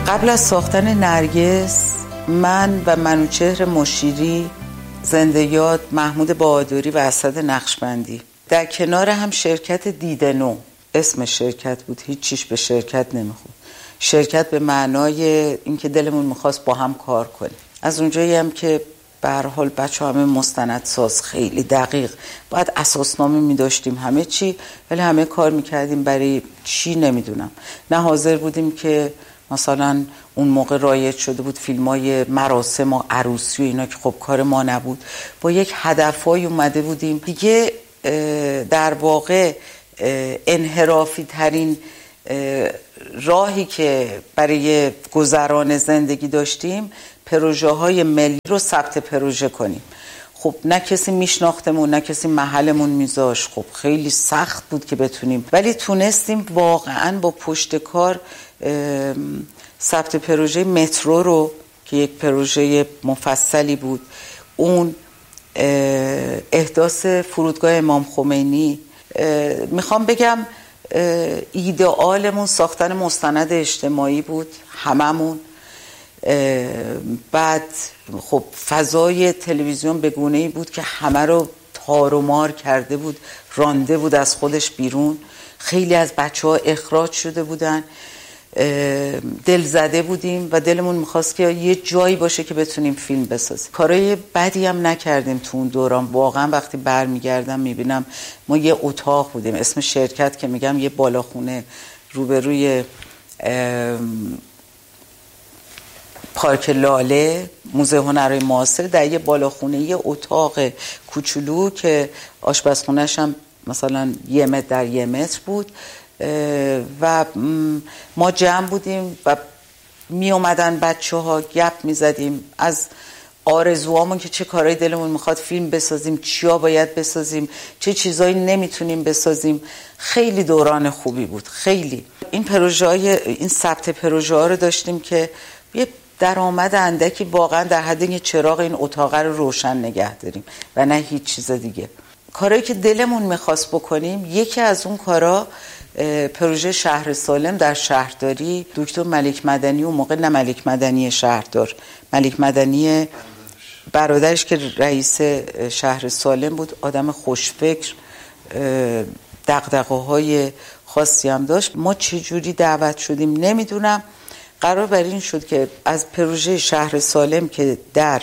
قبل از ساختن نرگس، من و منوچهر مشیری، زنده یاد محمود بهادری و اسد نقشبندی، در کنار هم شرکت دیدنو، اسم شرکت بود، هیچ چیش به شرکت نمیخورد. شرکت به معنای اینکه دلمون میخواست با هم کار کنیم. از اونجایی هم که به هر حال بچه همه مستندساز، خیلی دقیق، باید اساسنامه میداشتیم همه چی، ولی همه کار میکردیم برای چی نمیدونم. نه حاضر بودیم که مثلا اون موقع رایج شده بود فیلمای مراسم و عروسی و اینا که خب کار ما نبود، با یک هدفای اومده بودیم دیگه. در واقع انحرافی ترین راهی که برای گذران زندگی داشتیم پروژه های ملی رو ثبت پروژه کنیم. خب نه کسی میشناختمون، نه کسی محلمون میذاش، خب خیلی سخت بود که بتونیم، ولی تونستیم واقعا با پشت کار ثبت پروژه مترو رو که یک پروژه مفصلی بود، اون احداث فرودگاه امام خمینی. میخوام بگم ایدئالمون ساختن مستند اجتماعی بود هممون. بعد خب فضای تلویزیون به گونه‌ای بود که همه رو تار و مار کرده بود، رانده بود از خودش بیرون. خیلی از بچه‌ها اخراج شده بودن. دل زده بودیم و دلمون میخواست که یه جایی باشه که بتونیم فیلم بسازیم. کارهای بدی هم نکردیم تو اون دوران. واقعا وقتی برمیگردم میبینم ما یه اتاق بودیم، اسم شرکت که میگم یه بالاخونه روبروی پارک لاله، موزه هنرهای معاصر، در یه بالاخونه یه اتاق کوچولو که آشپزخونه‌ش هم مثلا 1 متر در 1 متر بود و ما جمع بودیم و می اومدن بچه ها، گپ می زدیم از آرزوامون که چه کارهای دلمون میخواد فیلم بسازیم، چیا باید بسازیم، چه چیزایی نمیتونیم بسازیم. خیلی دوران خوبی بود، خیلی. این پروژه های، این ثبت پروژه ها رو داشتیم که یه درآمد اندکی واقعا در حد یه چراغ این اتاق رو روشن نگه داریم و نه هیچ چیز دیگه. کارهایی که دلمون میخواست بکنیم، یکی از اون کارا پروژه شهر سالم در شهرداری. دکتر ملک مدنی، اون موقع نه ملک مدنی شهردار، ملک مدنی برادرش که رئیس شهر سالم بود، آدم خوشفکر، دغدغه‌های خاصی هم داشت. ما چجوری دعوت شدیم نمیدونم. قرار بر این شد که از پروژه شهر سالم که در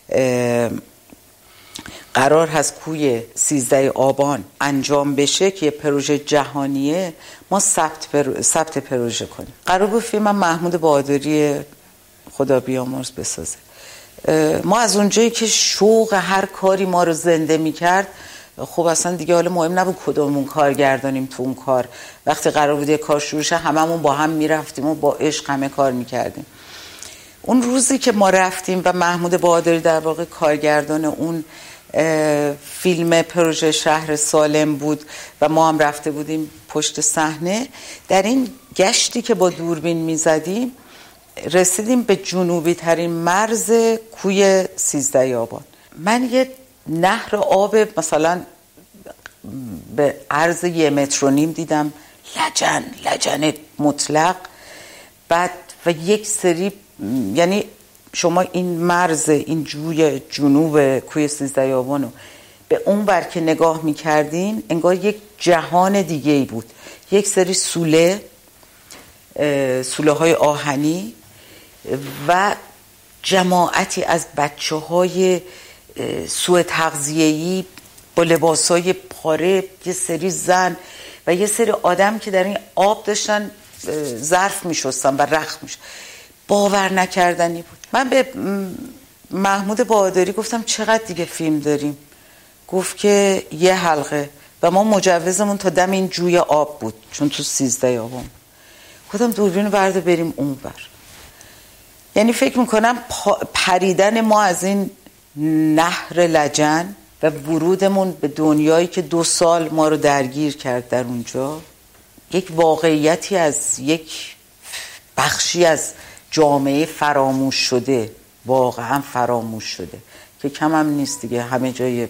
قرار هست کوی 13 آبان انجام بشه که یه پروژه جهانیه، ما ثبت پروژه کنیم. قرار بود فیلم محمود بهادری خدا بیامرز بسازه. ما از اونجایی که شوق هر کاری ما رو زنده میکرد، خب اصلا دیگه حالا مهم نبود کدومون کارگردانیم تو اون کار. وقتی قرار بود یه کار شروع شه هممون با هم میرفتیم و با عشق همه کار میکردیم. اون روزی که ما رفتیم و محمود بهادری در واقع کارگردان اون فیلم پروژه شهر سالم بود و ما هم رفته بودیم پشت صحنه، در این گشتی که با دوربین میزدیم رسیدیم به جنوبی ترین مرز کوی 13 آبان. من یه نهر آب مثلا به عرض 1.5 متر دیدم، لجن مطلق. بعد و یک سری، یعنی شما این مرز، این جوی جنوب کوی 13 آبانو به اون ور که نگاه میکردین انگار یک جهان دیگه ای بود. یک سری سوله های آهنی و جماعتی از بچه های سوء تغذیه‌ای با لباس های پاره، یه سری زن و یه سری آدم که در این آب داشتن ظرف میشستن و رخت میشن. باور نکردنی بود. من به محمود بهادری گفتم چقدر دیگه فیلم داریم؟ گفت که 1 حلقه و ما مجوزمون تا دم این جوی آب بود چون تو 13 آبان. گفتم دوربین برده بریم اونور. یعنی فکر میکنم پریدن ما از این نهر لجن و ورودمون به دنیایی که 2 سال ما رو درگیر کرد در اونجا، یک واقعیتی از یک بخشی از جامعه فراموش شده، واقعا فراموش شده که کم هم نیست دیگه، همه جای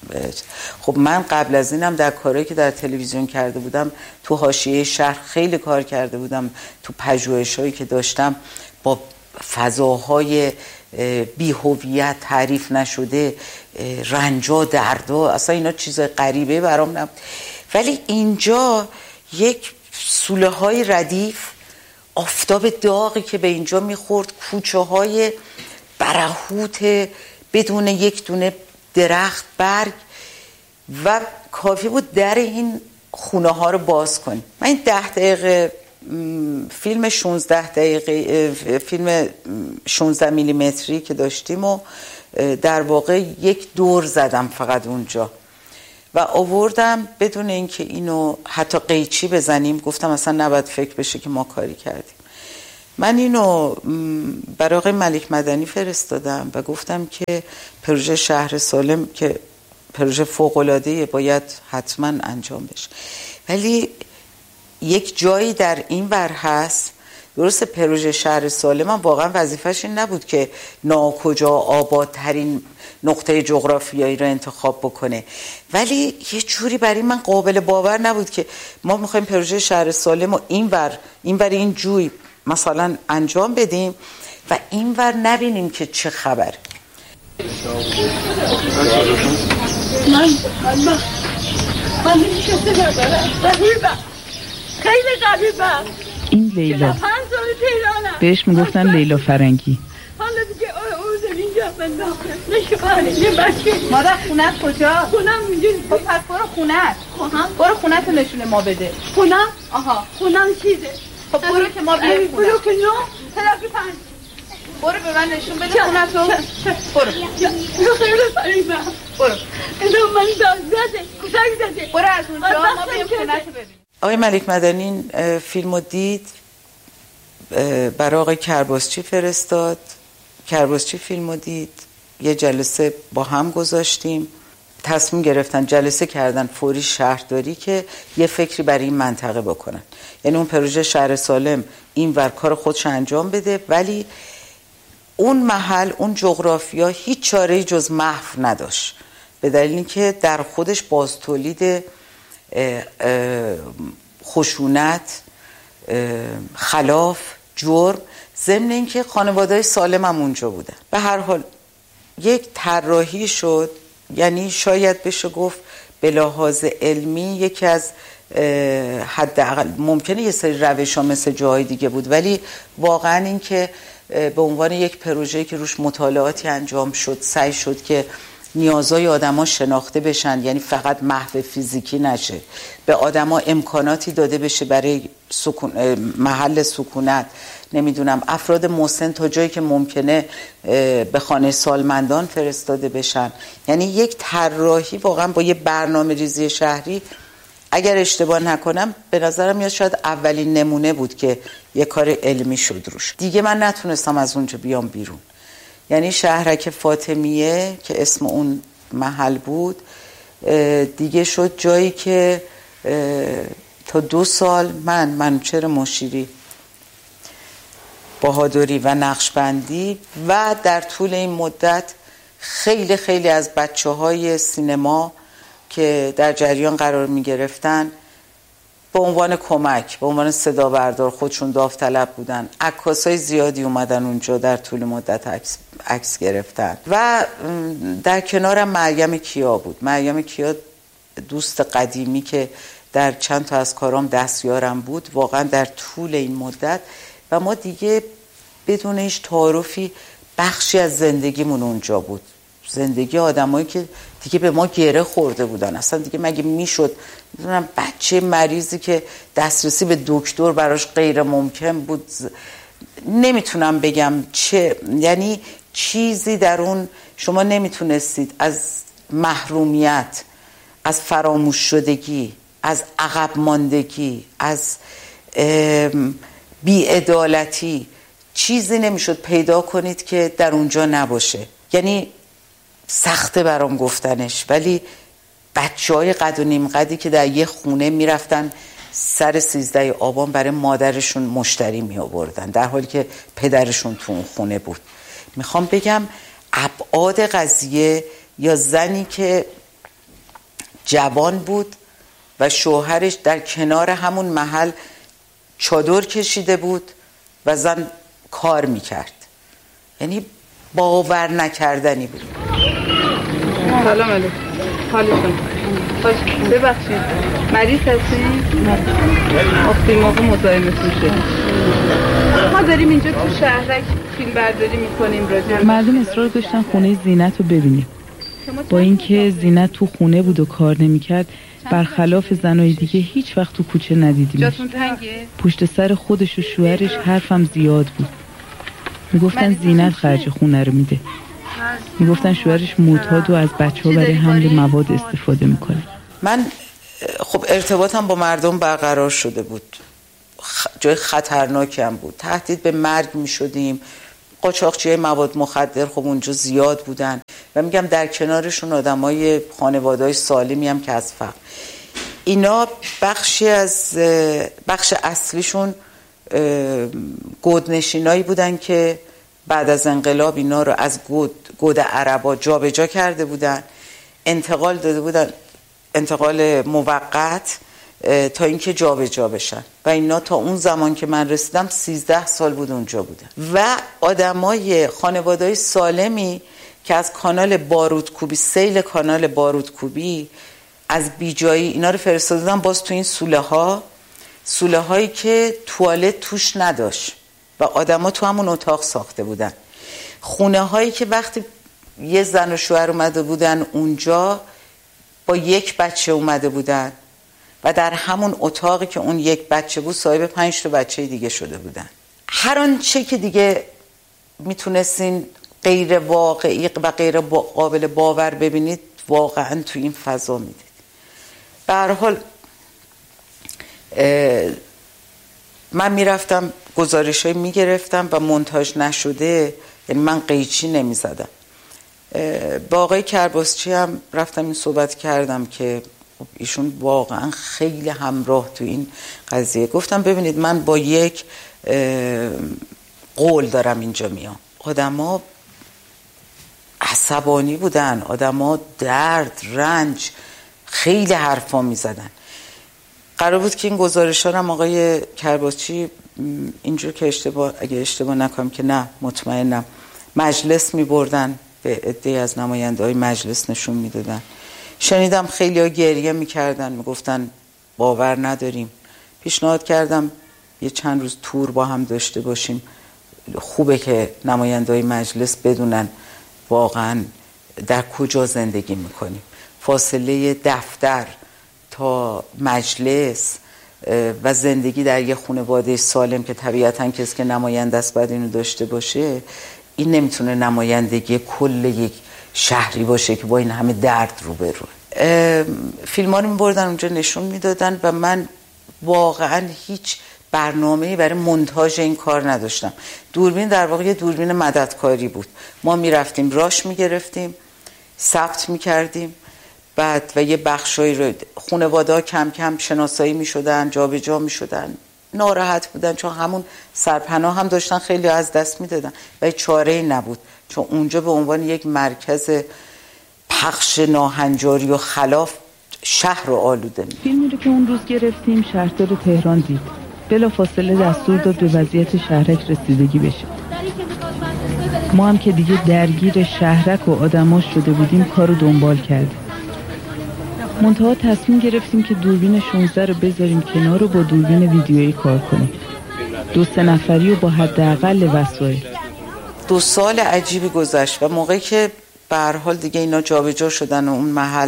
خب من قبل از اینم در کارهایی که در تلویزیون کرده بودم تو حاشیه شهر خیلی کار کرده بودم، تو پژوهش‌هایی که داشتم با فضاهای بی‌هویت، تعریف نشده، رنجا، دردا، اصلا اینا چیز غریبه برام نبود. ولی اینجا یک سوله های ردیف، آفتاب داغی که به اینجا میخورد، کوچه های برهوت بدون یک دونه درخت برگ، و کافی بود در این خونه ها رو باز کنیم. من این 10 دقیقه فیلم 16 دقیقه فیلم 16 میلیمتری که داشتیم و در واقع یک دور زدم فقط اونجا و آوردم بدون اینکه اینو حتی قیچی بزنیم. گفتم اصلا نباید فکر بشه که ما کاری کردیم. من اینو برای آقای ملیک مدنی فرستادم و گفتم که پروژه شهر سالم که پروژه فوق‌العاده‌ای باید حتما انجام بشه، ولی یک جایی در این ور هست. درست پروژه شهر سالم هم واقعا وظیفش این نبود که ناکجا آبادترین نقطه جغرافیایی رو انتخاب بکنه، ولی یه جوری برای من قابل باور نبود که ما میخوایم پروژه شهر سالم رو این جوی مثلا انجام بدیم و این ور نبینیم که چه خبر. من نمیشه ندارم. خیلی غریبه. این لیلا 5 سال تهرانم، بهش میگفتن لیلا فرنگی. حالا دیگه اون اینجا بنداخته نشه بچه. مادر خونت کجا؟ خونم میگه. خب پس برو خونت. برو خونت نشونه ما بده. خونم؟ آها خونم چیزه. خب برو که ما بریم خونت. برو که نو طرفی 5. برو به من نشون بده خونت رو. برو خیلی فریبه. برو اینو من داده کتک زده. برو از اونجا ما بریم خونت رو ببینیم. آقای ملیک مدنی این فیلم رو دید، برای آقای کرباسچی فرستاد. کرباسچی فیلم رو دید، یه جلسه با هم گذاشتیم، تصمیم گرفتن جلسه کردن فوری شهرداری که یه فکری برای این منطقه بکنن. یعنی اون پروژه شهر سالم این ور کار خودش انجام بده، ولی اون محل، اون جغرافیا هیچ چاره‌ای جز محو نداشت، به دلیلی که در خودش باز تولید خشونت، خلاف، جرم، ضمن اینکه خانواده‌های سالم هم اونجا بودن. به هر حال یک طراحی شد، یعنی شاید بشه گفت به لحاظ علمی یکی از حداقل ممکنه یه سری روش‌ها مثل جاهای دیگه بود، ولی واقعا این که به عنوان یک پروژه‌ای که روش مطالعاتی انجام شد، سعی شد که نیازهای آدما شناخته بشن، یعنی فقط محو فیزیکی نشه، به آدما امکاناتی داده بشه برای محل سکونت، نمیدونم افراد مسن تا جایی که ممکنه به خانه سالمندان فرستاده بشن. یعنی یک طراحی واقعا با یه برنامه ریزی شهری، اگر اشتباه نکنم به نظرم میاد شاید اولین نمونه بود که یه کار علمی شد روش. دیگه من نتونستم از اونجا بیام بیرون. یعنی شهرک فاطمیه که اسم اون محل بود دیگه شد جایی که تا 2 سال منوچهر مشیری، بهادری و نقشبندی و در طول این مدت خیلی خیلی از بچه‌های سینما که در جریان قرار می گرفتن به عنوان کمک، به عنوان صدا بردار خودشون داوطلب بودن. عکاسای زیادی اومدن اونجا در طول مدت عکس گرفتن و در کنارم مریم کیا بود. مریم کیا دوست قدیمی که در چند تا از کارام دستیارم بود واقعا در طول این مدت، و ما دیگه بدون هیچ تعارفی بخشی از زندگیمون اونجا بود. زندگی آدمایی که دیگه به ما گره خورده بودن. اصلا دیگه مگه میشد میدونم بچه مریضی که دسترسی به دکتر براش غیر ممکن بود، نمیتونم بگم چه، یعنی چیزی در اون شما نمیتونستید از محرومیت، از فراموش شدگی، از عقب ماندگی، از بی‌عدالتی چیزی نمیشد پیدا کنید که در اونجا نباشه. یعنی سخته برام گفتنش، ولی بچه‌های قد و نیم قدی که در یه خونه میرفتن سر 13 آبان برای مادرشون مشتری می آوردن در حالی که پدرشون تو اون خونه بود. میخوام بگم ابعاد قضیه، یا زنی که جوان بود و شوهرش در کنار همون محل چادر کشیده بود و زن کار میکرد. یعنی باور نکردنی بود. سلام علیکم. حالتون خوش؟ ببخشید مریض هستین؟ نه. اختی موقع مزاحمتون شد. ما داریم اینجا تو شهرک فیلم برداری میکنیم راجع. مردم اصرار داشتن خونه زینت رو ببینیم. با اینکه زینت تو خونه بود و کار نمیکرد، برخلاف زنای دیگه هیچ وقت تو کوچه ندیدیمش. جاتون تنگه؟ پشت سر خودش و شوهرش حرفم زیاد بود. میگفتن زینت خرج خونه رو میده. میگفتن شوهرش معتاد و از بچه‌ها برای حمل مواد استفاده میکنه. من خب ارتباطم با مردم برقرار شده بود. جای خطرناکی هم بود. تهدید به مرگ میشدیم. قاچاقچیای مواد مخدر خب اونجا زیاد بودن و میگم در کنارشون آدمای خانواده‌های سالمی هم که از فقر. اینا بخش اصلیشون گودنشینایی بودن که بعد از انقلاب اینا رو از گود عربا جابجا کرده بودن، انتقال داده بودن، انتقال موقت تا اینکه جابجا بشن و اینا تا اون زمان که من رسیدم 13 سال بود اونجا بودن و آدمای خانواده‌های سالمی که از کانال بارودکوبی، سیل کانال بارودکوبی از بیجایی اینا رو فرستادن باز تو این سوله هایی که توالت توش نداشت و آدما تو همون اتاق ساخته بودن. خونه هایی که وقتی یه زن و شوهر اومده بودن اونجا با یک بچه اومده بودن و در همون اتاقی که اون یک بچه بود صاحب 5 تا بچه دیگه شده بودن. هر آنچه که دیگه میتونستین غیر واقعی و غیر قابل باور ببینید واقعا تو این فضا میدید. به هر حال من میرفتم گزارشای میگرفتم و مونتاژ نشده، یعنی من قیچی نمیزدم. با آقای کرباسچی هم رفتم این صحبت کردم که ایشون واقعا خیلی همراه تو این قضیه. گفتم ببینید من با یک قول دارم اینجا میام. آدما عصبانی بودن، آدما درد، رنج، خیلی حرفا میزدن. قرار بود که این گزارش ها هم آقای کرباسچی اینجور که اگه اشتباه نکنم که نه مطمئنم مجلس میبردن، به عده‌ای از نماینده‌های مجلس نشون میدادن. شنیدم خیلی ها گریه میکردن، میگفتن باور نداریم. پیشنهاد کردم یه چند روز تور با هم داشته باشیم. خوبه که نماینده‌های مجلس بدونن واقعا در کجا زندگی میکنیم. فاصله دفتر تا مجلس و زندگی در یه خانواده سالم که طبیعتاً کسی که نماینده است باید اینو داشته باشه، این نمیتونه نمایندگی کل یک شهری باشه که با این همه درد روبروه. فیلم ها رو میبردن اونجا نشون میدادن و من واقعا هیچ برنامه‌ای برای مونتاژ این کار نداشتم. دوربین در واقع یه دوربین مددکاری بود. ما میرفتیم راش میگرفتیم، ثبت میکردیم، بعد و یه بخشایی رو خانواده‌ها کم کم شناسایی میشدن، جابجا میشدن، ناراحت بودن چون همون سرپناه هم داشتن، خیلی از دست میدادن و چاره‌ای نبود چون اونجا به عنوان یک مرکز پخش ناهنجاری و خلاف شهر رو آلوده می. فیلمی رو که اون روز گرفتیم شهردار تهران دید. بلافاصله دستور داد به وضعیت شهرک رسیدگی بشه. ما هم که دیگه درگیر شهرک و آدماش شده بودیم کارو دنبال کردیم. منتها تصمیم گرفتیم که دوربین 16 رو بذاریم کنار و با دوربین ویدیویی کار کنیم. 2-3 نفری و با حداقل وسایل. 2 سال عجیبی گذشت و موقعی که به هر حال دیگه اینا جابجا شدن و اون محل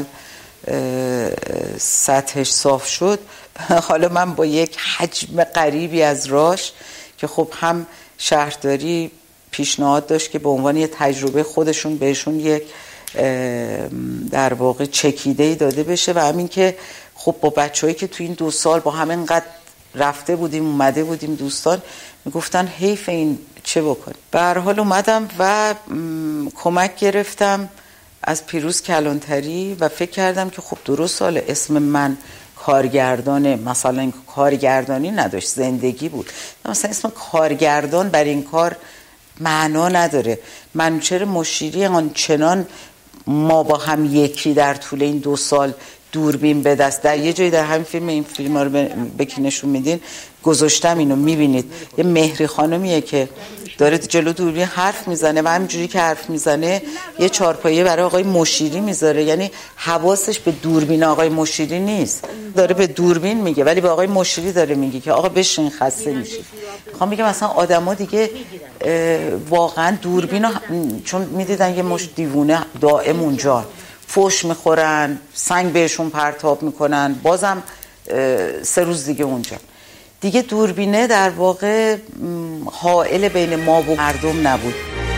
سطحش صاف شد، حالا من با یک حجم غریبی از راش که خب هم شهرداری پیشنهاد داشت که به عنوان یه تجربه خودشون بهشون یک در واقع چکیده‌ای داده بشه و همین که خب با بچه‌هایی که تو این 2 سال با همینقدر رفته بودیم اومده بودیم دوستان میگفتن حیف این چه بکنیم. به هر حال اومدم و کمک گرفتم از پیروز کلانتری و فکر کردم که خب درست سال اسم من کارگردان، مثلا کارگردانی نداشت، زندگی بود، مثلا اسم کارگردان برای این کار معنا نداره. منوچهر مشیری آنچنان ما با هم یکی در طول این 2 سال دوربین به دست. در یه جایی در همین فیلم، این فیلم ها رو به کی نشون میدین گذاشتم، اینو میبینید یه مهری خانمیه که داره جلو دوربین حرف میزنه و همینجوری که حرف میزنه یه چارپایه برای آقای مشیری میذاره، یعنی حواسش به دوربین آقای مشیری نیست، داره به دوربین میگه ولی به آقای مشیری داره میگه که آقا بشین خسته میشی. میخوام بگم مثلا آدما دیگه واقعا دوربینو چون میدیدن یه مش دیوونه دائم اونجا فوش میخورن، سنگ بهشون پرتاب میکنن، بازم 3 روز دیگه اونجا. دیگه دوربینه در واقع حائل بین ما و مردم نبود.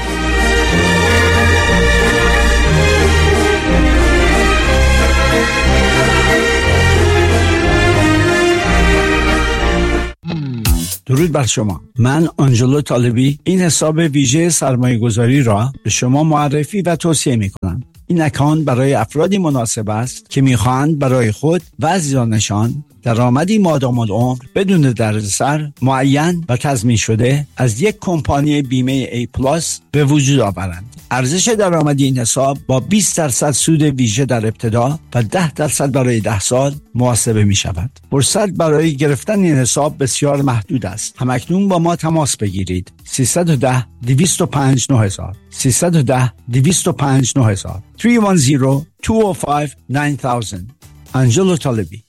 درود بر شما. من آنجلو طالبی این حساب ویژه سرمایه‌گذاری را به شما معرفی و توصیه می‌کنم. این اکانت برای افرادی مناسب است که می‌خواهند برای خود و عزیزانشان درآمدی مادام العمر بدون دردسر معین و تضمین شده از یک کمپانی بیمه A+ به وجود آورند. ارزش درآمدی این حساب با 20% سود ویژه در ابتدا و 10% برای 10 سال محاسبه می شود. فرصت برای گرفتن این حساب بسیار محدود است. همکنون با ما تماس بگیرید. 310 205 9000 310 205 9000 310 205 9000. آنجلو طالبی.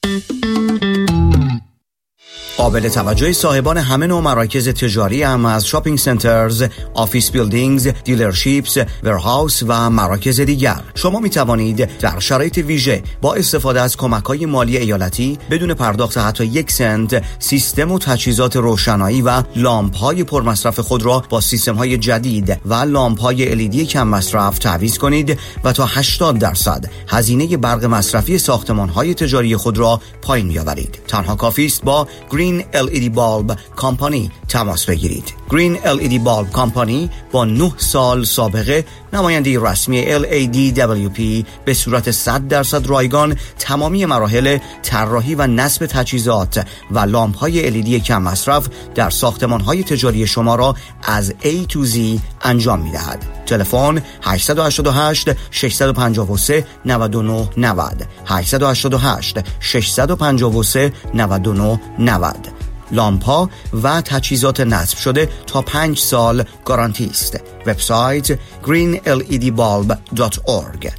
قابل توجه صاحبان همه نوع مراکز تجاری هم از شاپینگ سنترز، آفیس بیلدینگز، دیلرشیپس، ورهاوس و مراکز دیگر. شما می توانید در شرایط ویژه با استفاده از کمک‌های مالی ایالتی بدون پرداخت حتی 1 سنت سیستم و تجهیزات روشنایی و لامپ‌های پرمصرف خود را با سیستم‌های جدید و لامپ‌های LED کم مصرف تعویض کنید و تا 80% هزینه برق مصرفی ساختمان‌های تجاری خود را پایین بیاورید. تنها کافی است با گرین LED بالب کمپانی تماس بگیرید. گرین LED بالب کمپانی با 9 سال سابقه نماینده رسمی LADWP به صورت 100% رایگان تمامی مراحل طراحی و نصب تجهیزات و لامپ‌های LED کم مصرف در ساختمان‌های تجاری شما را از A to Z انجام می‌دهد. تلفن 888 653 99 90 888 653 99 90. لامپا و تجهیزات نصب شده تا 5 سال گارانتی است. وبسایت greenledbulb.org.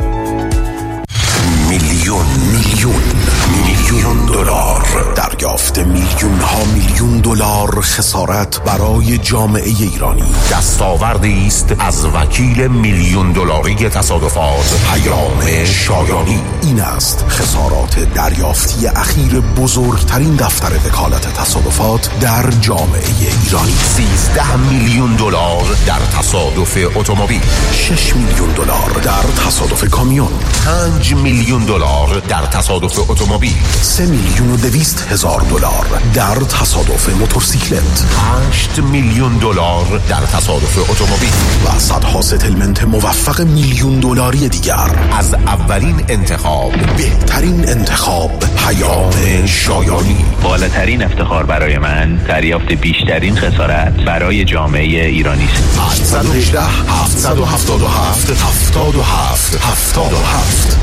میلیون دلار دریافت، میلیون دلار خسارت برای جامعه ایرانی. دستاوردی است از وکیل میلیون دلاری تصادفات پیام شایانی. این است خسارات دریافتی اخیر بزرگترین دفتر وکالت تصادفات در جامعه ایرانی. 13 میلیون دلار در تصادف اتومبیل، 6 میلیون دلار در تصادف کامیون، 5 میلیون دلار در تصادف اتومبیل، 3,200,000 دلار در تصادف موتورسیکلت، 8 میلیون دلار در تصادف اتومبیل و صدها ستلمنت موفق میلیون دلاری دیگر. از اولین انتخاب، بهترین انتخاب، پیام شایانی. بالاترین افتخار برای من دریافت بیشترین خسارت برای جامعه ایرانی است. 818 777 77 77.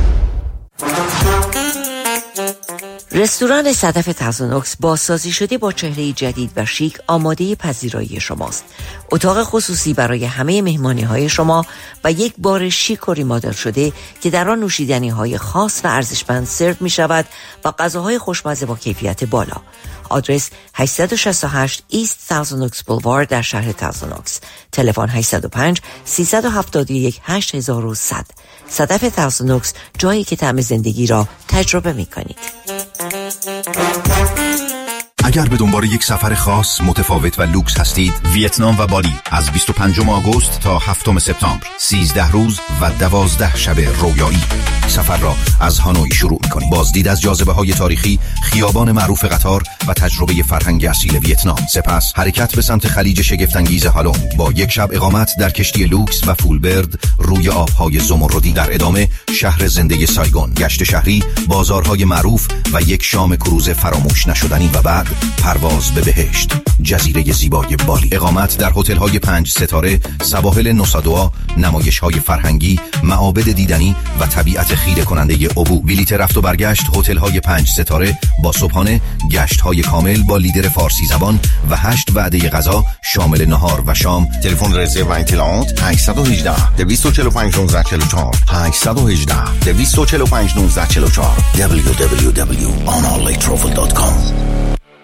رستوران صدف تازونوکس بازسازی شده با چهره جدید و شیک آماده پذیرایی شماست. اتاق خصوصی برای همه مهمانی‌های شما و یک بار شیک و ریمادل شده که در آن نوشیدنی‌های خاص و ارزشمند سرو می‌شود و غذاهای خوشمزه با کیفیت بالا. آدرس 868 ایست تازونوکس بولوارد در شهر تازونوکس. تلفن 805 371 8100. صدف تازونوکس، جایی که طعم زندگی را تجربه می‌کنید. اگر به دنبال یک سفر خاص، متفاوت و لوکس هستید، ویتنام و بالی از 25 آگوست تا 7 سپتامبر 13 روز و 12 شب رویایی. سفر را از هانوی شروع می‌کنیم. بازدید از جاذبه‌های تاریخی، خیابان معروف قطار و تجربه فرهنگ اصیل ویتنام. سپس حرکت به سمت خلیج شگفت‌انگیز هالونگ با یک شب اقامت در کشتی لوکس و فولبرد روی آب‌های زمردی. در ادامه شهر زنده سایگون، گشت شهری، بازارهای معروف و یک شام کروز فراموش نشدنی و بعد پرواز به بهشت، جزیره زیبای بالی. اقامت در هتل‌های 5 ستاره، سواحل نوسادوا، نمایش‌های فرهنگی، معابد دیدنی و طبیعت خیره کننده عبور. بلیت رفت و برگشت هتل‌های 5 ستاره با صبحانه، گشت‌های کامل با لیدر فارسی زبان و 8 وعده غذا شامل نهار و شام. تلفن رزرو و اطلاعات 818 245 1944 818 245 1944 www.ononlitravel.com.